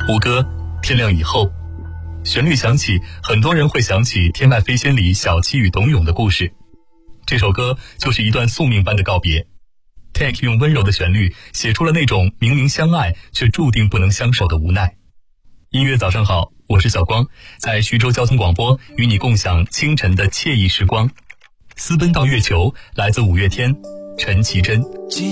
胡歌，天亮以后。旋律响起，很多人会想起《天外飞仙》里小七与董永的故事。这首歌就是一段宿命般的告别。Take 用温柔的旋律写出了那种明明相爱却注定不能相守的无奈。音乐早上好，我是小光，在徐州交通广播与你共享清晨的惬意时光。私奔到月球，来自五月天，陈绮贞。